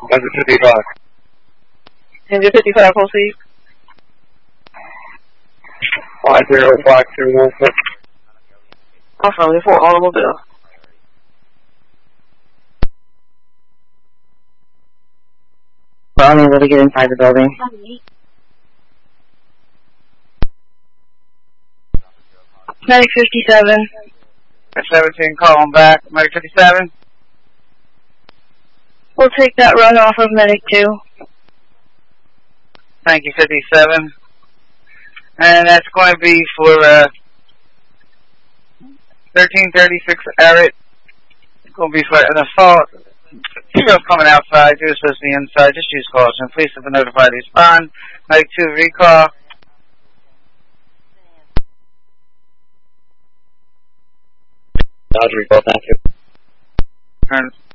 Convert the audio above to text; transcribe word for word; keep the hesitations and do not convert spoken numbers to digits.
Hazard fifty-five. Hazard fifty-five, proceed. five zero five two one six. Affirmative for automobile. We're unable to get inside the building. Medic fifty-seven. seventeen, call him back. Medic fifty-seven. We'll take that run off of Medic two. Thank you, fifty-seven. And that's going to be for uh, thirteen thirty-six Arrett. It's going to be for an assault. Two girls coming outside, two supposed to be inside. Just use caution. Police have been notified to respond. Medic two, recall. Dodge recall, thank you. Turn.